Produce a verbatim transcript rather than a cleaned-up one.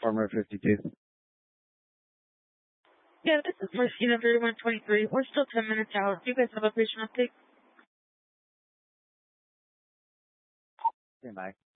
Farmer fifty-two. Yeah, this is Marcina thirty-one twenty-three. We're still ten minutes out. Do you guys have a patient update? Stand by.